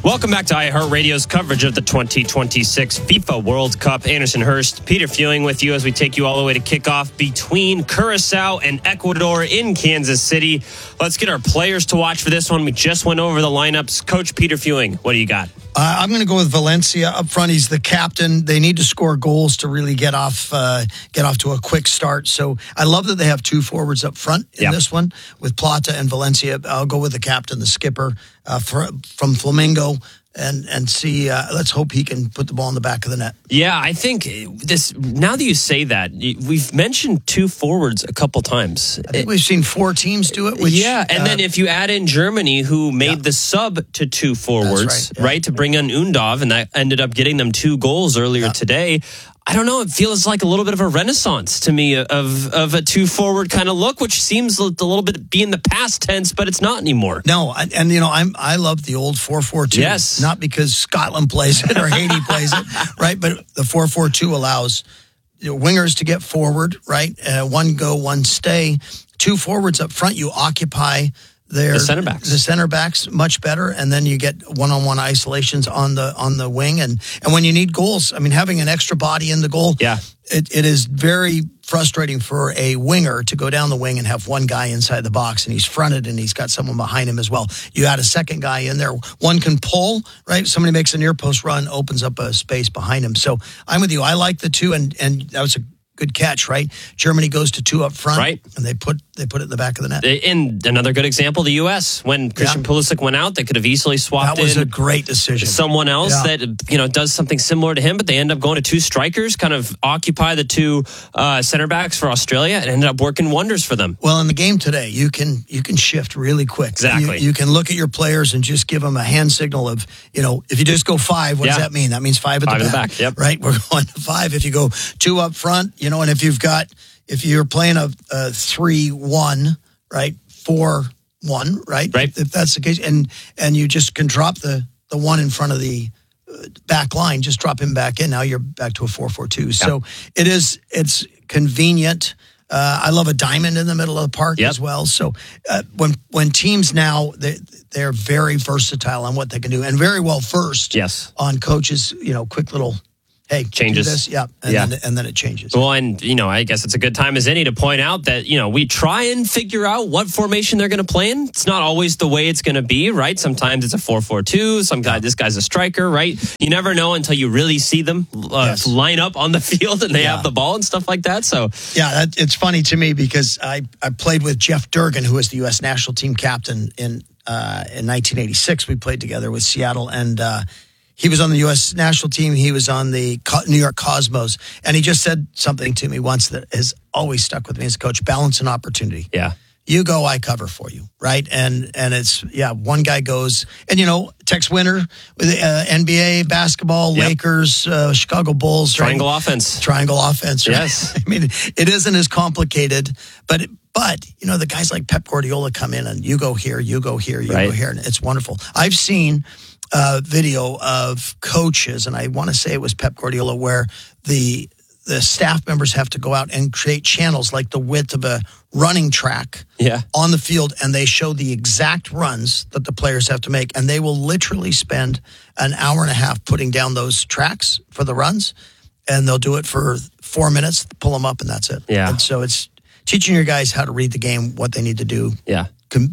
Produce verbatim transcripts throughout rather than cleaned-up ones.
Welcome back to iHeartRadio's coverage of the twenty twenty-six FIFA World Cup. Anderson Hurst, Peter Fewing with you as we take you all the way to kickoff between Curacao and Ecuador in Kansas City. Let's get our players to watch for this one. We just went over the lineups. Coach Peter Fewing, what do you got? Uh, I'm going to go with Valencia up front. He's the captain. They need to score goals to really get off uh, get off to a quick start. So I love that they have two forwards up front in yep. this one with Plata and Valencia. I'll go with the captain, the skipper uh, for, from Flamengo. And and see, uh, let's hope he can put the ball in the back of the net. Yeah, I think this. Now that you say that, we've mentioned two forwards a couple times. I think we've seen four teams do it. Which, yeah, and uh, then if you add in Germany, who made yeah. the sub to two forwards, right, yeah. right, to bring in Undov, and that ended up getting them two goals earlier yeah. today. I don't know. It feels like a little bit of a renaissance to me of of a two forward kind of look, which seems a little bit be in the past tense, but it's not anymore. No, and, and you know, I'm I love the old four four two. Yes, not because Scotland plays it or Haiti plays it, right? But the four four two allows you know, wingers to get forward, right? Uh, one go, one stay. Two forwards up front. You occupy their the center backs. The center backs much better, and then you get one-on-one isolations on the on the wing, and and when you need goals, I mean, having an extra body in the goal, yeah, it, it is very frustrating for a winger to go down the wing and have one guy inside the box, and he's fronted and he's got someone behind him as well. You add a second guy in there, one can pull, right? Somebody makes a near post run, opens up a space behind him. So I'm with you. I like the two, and and that was a good catch, right? Germany goes to two up front, right? And they put they put it in the back of the net. And another good example, the U S when Christian yeah. Pulisic went out, they could have easily swapped. That was in a great decision. Someone else yeah. that you know does something similar to him, but they end up going to two strikers, kind of occupy the two uh, center backs for Australia, and ended up working wonders for them. Well, in the game today, you can you can shift really quick. Exactly. You, you can look at your players and just give them a hand signal of, you know, if you just go five, what yeah. does that mean? That means five at five the back. back. Yep. Right? We're going to five. If you go two up front, you know, and if you've got if you're playing a, a three one, right, four one, right, right, if that's the case, and and you just can drop the the one in front of the back line, just drop him back in. Now you're back to a four four two. Yep. So it is it's convenient. Uh, I love a diamond in the middle of the park yep. as well. So uh, when when teams now they they're very versatile on what they can do and very well versed yes. on coaches. You know, quick little. Hey, changes. Do this, yeah, and, yeah. Then, and then it changes. Well, and, you know, I guess it's a good time as any to point out that, you know, we try and figure out what formation they're going to play in. It's not always the way it's going to be, right? Sometimes it's a four four two. Some guy, this guy's a striker, right? You never know until you really see them uh, yes. line up on the field and they yeah. have the ball and stuff like that. So, yeah, that, it's funny to me because I, I played with Jeff Durgan, who was the U S national team captain in uh, in nineteen eighty-six. We played together with Seattle, and uh, he was on the U S national team. He was on the New York Cosmos. And he just said something to me once that has always stuck with me as a coach: balance and opportunity. Yeah. You go, I cover for you, right? And and it's, yeah, one guy goes. And, you know, Tex Winter with uh, N B A, basketball, yep. Lakers, uh, Chicago Bulls. Triangle right? offense. Triangle offense, right? Yes. I mean, it isn't as complicated, but... But, you know, the guys like Pep Guardiola come in and you go here, you go here, you right. go here. And it's wonderful. I've seen a video of coaches, and I want to say it was Pep Guardiola, where the the staff members have to go out and create channels like the width of a running track yeah. on the field, and they show the exact runs that the players have to make. And they will literally spend an hour and a half putting down those tracks for the runs, and they'll do it for four minutes, pull them up, and that's it. Yeah. And so it's teaching your guys how to read the game, what they need to do. Yeah.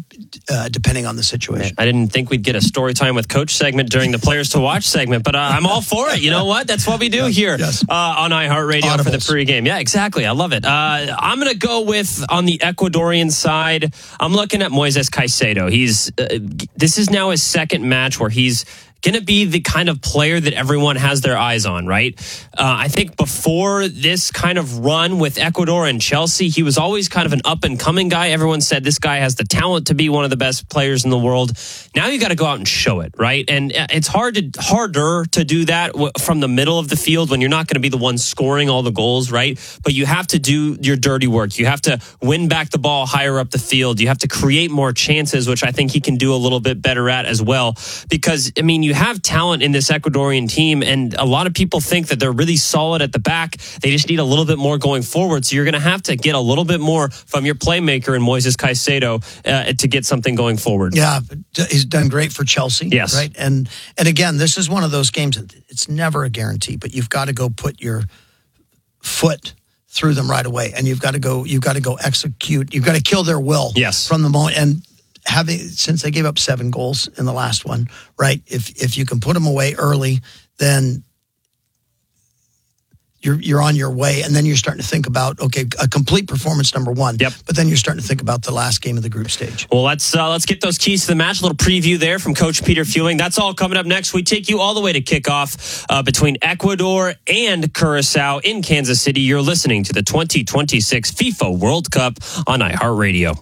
Uh, depending on the situation. I didn't think we'd get a story time with coach segment during the players to watch segment, but uh, I'm all for it. You know what? That's what we do yes, here yes. Uh, on iHeartRadio Audibles. for the pregame. Yeah, exactly. I love it. Uh, I'm going to go with, on the Ecuadorian side, I'm looking at Moises Caicedo. He's uh, this is now his second match where he's going to be the kind of player that everyone has their eyes on, right? Uh, I think before this kind of run with Ecuador and Chelsea, he was always kind of an up-and-coming guy. Everyone said this guy has the talent to be one of the best players in the world. Now you got to go out and show it, right? And it's hard to harder to do that from the middle of the field when you're not going to be the one scoring all the goals, right? But you have to do your dirty work. You have to win back the ball higher up the field. You have to create more chances, which I think he can do a little bit better at as well. Because, I mean, you you have talent in this Ecuadorian team, and a lot of people think that they're really solid at the back. They just need a little bit more going forward. So you're going to have to get a little bit more from your playmaker in Moises Caicedo uh, to get something going forward. Yeah, he's done great for Chelsea. Yes. Right. And, and again, this is one of those games, it's never a guarantee, but you've got to go put your foot through them right away. And you've got to go, you've got to go execute. You've got to kill their will yes. from the moment. And having, since they gave up seven goals in the last one, right? If, if you can put them away early, then you're, you're on your way. And then you're starting to think about, okay, a complete performance, number one. Yep. But then you're starting to think about the last game of the group stage. Well, let's, uh, let's get those keys to the match. A little preview there from Coach Peter Fueling. That's all coming up next. We take you all the way to kickoff uh, between Ecuador and Curacao in Kansas City. You're listening to the twenty twenty-six FIFA World Cup on iHeartRadio.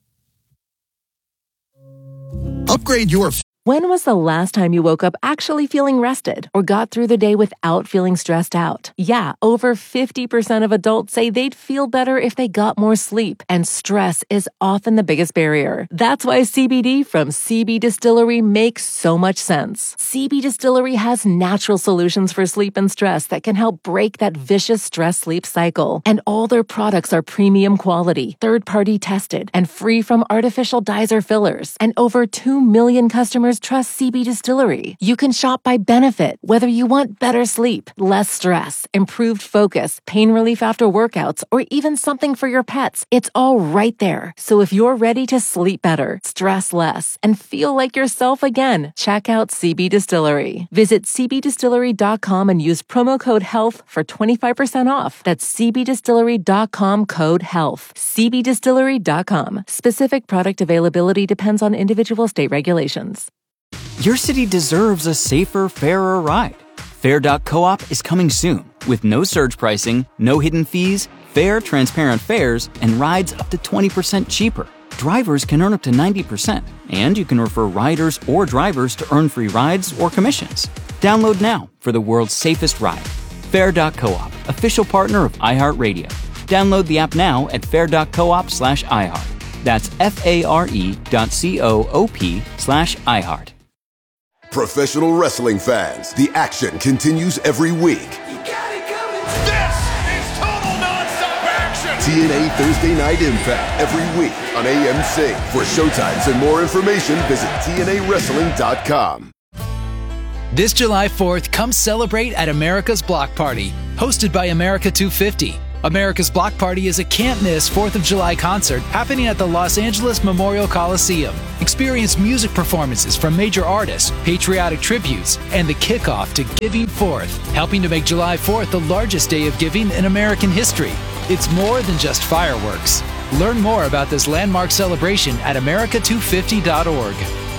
Upgrade your... When was the last time you woke up actually feeling rested or got through the day without feeling stressed out? Yeah, over fifty percent of adults say they'd feel better if they got more sleep, and stress is often the biggest barrier. That's why C B D from C B Distillery makes so much sense. C B Distillery has natural solutions for sleep and stress that can help break that vicious stress-sleep cycle. And all their products are premium quality, third-party tested, and free from artificial dyes or fillers. And over two million customers trust C B Distillery. You can shop by benefit, whether you want better sleep, less stress, improved focus, pain relief after workouts, or even something for your pets. It's all right there. So if you're ready to sleep better, stress less, and feel like yourself again, check out C B Distillery. Visit c b distillery dot com and use promo code HEALTH for twenty-five percent off. That's c b distillery dot com code HEALTH. c b distillery dot com. Specific product availability depends on individual state regulations. Your city deserves a safer, fairer ride. Fair dot coop is coming soon with no surge pricing, no hidden fees, fair, transparent fares, and rides up to twenty percent cheaper. Drivers can earn up to ninety percent, and you can refer riders or drivers to earn free rides or commissions. Download now for the world's safest ride. Fair dot coop, official partner of iHeartRadio. Download the app now at fair dot coop slash iHeart. That's F-A-R-E dot C-O-O-P slash iHeart. Professional wrestling fans, the action continues every week. You got it coming. This is total nonstop action. T N A Thursday Night Impact every week on A M C. For showtimes and more information, visit T N A wrestling dot com. This July fourth, come celebrate at America's Block Party, hosted by America two fifty. America's Block Party is a can't-miss fourth of July concert happening at the Los Angeles Memorial Coliseum. Experience music performances from major artists, patriotic tributes, and the kickoff to Giving Fourth, helping to make July fourth the largest day of giving in American history. It's more than just fireworks. Learn more about this landmark celebration at america two fifty dot org.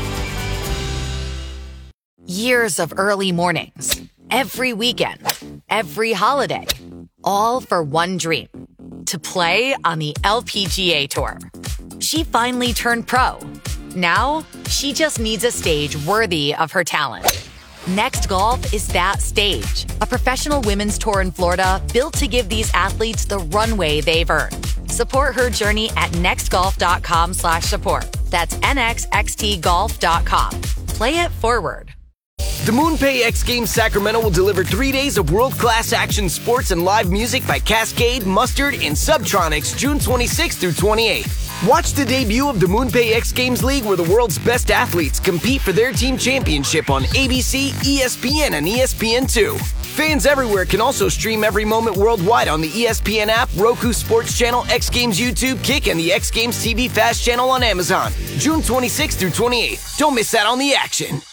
Years of early mornings, every weekend, every holiday, all for one dream, to play on the L P G A Tour. She finally turned pro. Now, she just needs a stage worthy of her talent. Next Golf is that stage, a professional women's tour in Florida built to give these athletes the runway they've earned. Support her journey at nextgolf.com slash support. That's nxxt golf dot com. Play it forward. The MoonPay X Games Sacramento will deliver three days of world-class action sports and live music by Cascade, Mustard, and Subtronics June twenty-sixth through twenty-eighth. Watch the debut of the MoonPay X Games League, where the world's best athletes compete for their team championship on A B C, E S P N, and E S P N two. Fans everywhere can also stream every moment worldwide on the E S P N app, Roku Sports Channel, X Games YouTube, Kick, and the X Games T V Fast channel on Amazon. June twenty-sixth through twenty-eighth. Don't miss out on the action.